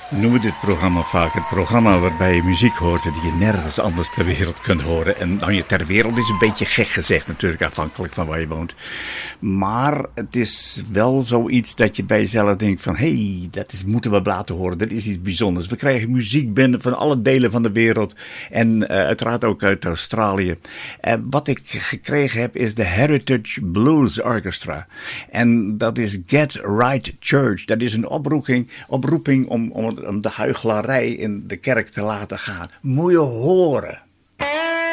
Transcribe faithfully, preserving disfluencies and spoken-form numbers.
We noemen dit programma vaak het programma waarbij je muziek hoort die je nergens anders ter wereld kunt horen. En dan je ter wereld is een beetje gek gezegd natuurlijk, afhankelijk van waar je woont. Maar het is wel zoiets dat je bij jezelf denkt van, hé, hey, dat is, moeten we laten horen, dat is iets bijzonders. We krijgen muziek binnen van alle delen van de wereld en uh, uiteraard ook uit Australië. Uh, wat ik gekregen heb is de Heritage Blues Orchestra. En dat is Get Right Church. Dat is een oproeping, oproeping om, om, om de huichelarij in de kerk te laten gaan. Moet je horen.